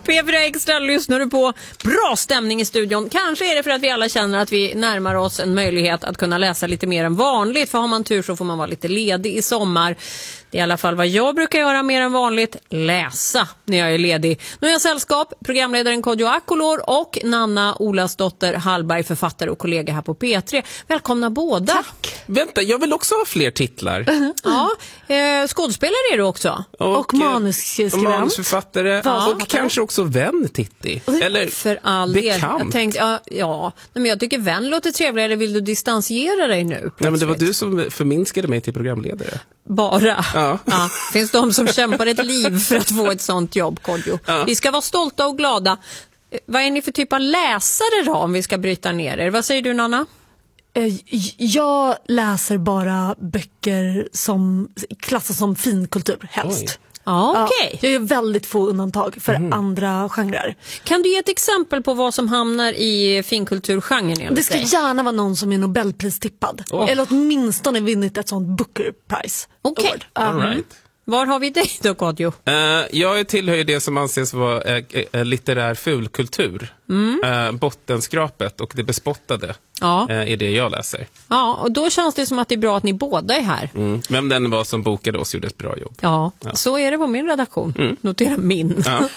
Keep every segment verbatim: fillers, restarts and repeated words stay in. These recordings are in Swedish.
P fyra Extra lyssnar du på. Bra stämning i studion. Kanske är det för att vi alla känner att vi närmar oss en möjlighet att kunna läsa lite mer än vanligt. För har man tur så får man vara lite ledig i sommar. Det är i alla fall vad jag brukar göra mer än vanligt. Läsa när jag är ledig. Nu är jag sällskap, programledaren Kodjo Akolor och Nanna Olasdotter Hallberg, författare och kollega här på P tre. Välkomna båda. Tack. Vänta, jag vill också ha fler titlar. Uh-huh. Ja, eh, skådespelare är du också. Och, och manusskrivare. Manusförfattare. Ja. Och kanske också vän, Titti. Eller för all del. Jag tänkte, ja, ja, men jag tycker vän låter trevligare. Eller vill du distansiera dig nu? Plötsligt? Nej, men det var du som förminskade mig till programledare. Bara. Ja. Ja. Finns de som kämpar ett liv för att få ett sånt jobb, Kodjo? Ja. Vi ska vara stolta och glada. Vad är ni för typ av läsare då, om vi ska bryta ner er? Vad säger du, Nanna? Jag läser bara böcker som klassas som finkultur, helst. Oj. Ja, okej. Okay. Jag gör väldigt få undantag för mm. andra genrer. Kan du ge ett exempel på vad som hamnar i finkulturgenren? Det ska dig? gärna vara någon som är Nobelpristippad. Oh. Eller åtminstone vinnit ett sånt Booker Prize. Okej. Okay. All right. Var har vi dig då, Kodjo? Uh, jag tillhör det som anses vara uh, uh, litterär fulkultur. Mm. Uh, bottenskrapet och det bespottade ja. uh, är det jag läser. Ja, och då känns det som att det är bra att ni båda är här. Mm. Vem den var som bokade oss gjorde ett bra jobb. Ja, ja. Så är det på min redaktion. Mm. Notera min. Ja.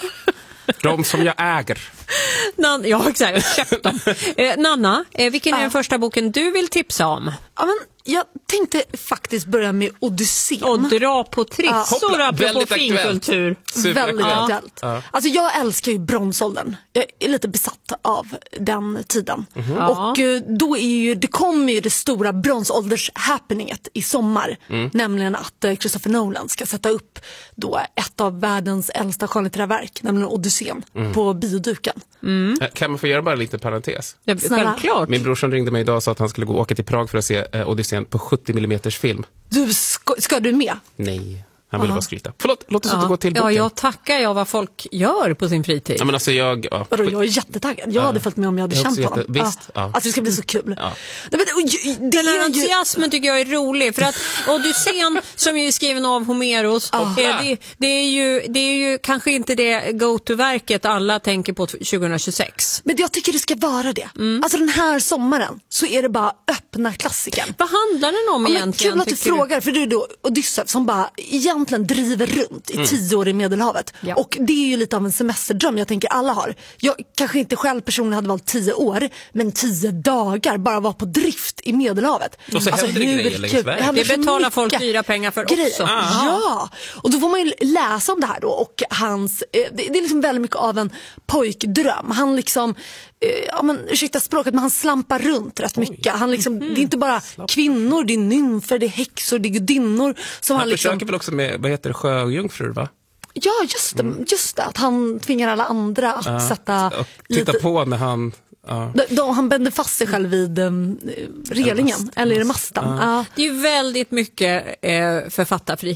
De som jag äger. Nan- ja, exakt. Köpt dem. Eh, Nanna, eh, vilken är den första boken du vill tipsa om? Ja, men jag tänkte faktiskt börja med Odysseen. Och dra på trissor ja. Apropå finkultur. Väldigt aktuellt. Ja. Alltså jag älskar ju bronsåldern. Jag är lite besatt av den tiden. Mm-hmm. Och ja. då är ju, det kommer ju det stora bronsålders-happeninget i sommar. Mm. Nämligen att Christopher Nolan ska sätta upp då ett av världens äldsta skönlitterära verk, nämligen Odysseen, mm. på bioduken. Mm. Kan man få göra bara en liten parentes? Ja, självklart. Min bror som ringde mig idag och sa att han skulle gå och åka till Prag för att se eh, Odysseen på sjuttio millimeter film. Du, ska, ska du med? Nej, han ville bara skryta. Förlåt, låt oss ja. gå till boken. Ja, jag tackar jag vad folk gör på sin fritid. Ja, men alltså jag... Ja. Vadå, jag är jättetaggad. Jag ja. hade följt med om jag hade jag känt honom. Jätte... Visst. Ja. Alltså det ska bli så kul. Ja. Men, det Den här entusiasmen tycker jag är rolig. För att Odysseen, som ju är skriven av Homeros, oh. det, det, är ju, det är ju kanske inte det go-to-verket alla tänker på tjugohundratjugosex. Men jag tycker det ska vara det. Mm. Alltså den här sommaren så är det bara öppna klassiken. Vad handlar den om ja, egentligen? Kul att du frågar, för du är då Odysseus som bara egentligen driver runt i mm. tio år i Medelhavet. Ja. Och det är ju lite av en semesterdröm jag tänker alla har. Jag kanske inte själv personligen hade valt tio år, men tio dagar bara vara på drift i Medelhavet. Och så alltså, händer det grejer längs vägen. Det betalar folk dyra pengar för grejer. Också. Ah. Ja, och då får man ju läsa om det här då. Och hans, det är liksom väldigt mycket av en pojkdröm. Han liksom, ja men ursäkta språket, men han slampar runt rätt mycket. Han liksom, mm. det är inte bara kvinnor, det är nymfer, det är häxor, det är gudinnor. Som han han liksom, försöker väl också med, vad heter det, sjöjungfrur va? Ja, just det, mm. just det. Att han tvingar alla andra att uh, sätta... Titta lite, på när han... Uh. De, de, han bänder fast sig själv vid um, relingen, eller, mast, eller i masten. Uh. Uh. Det är ju väldigt mycket eh, författarfrihet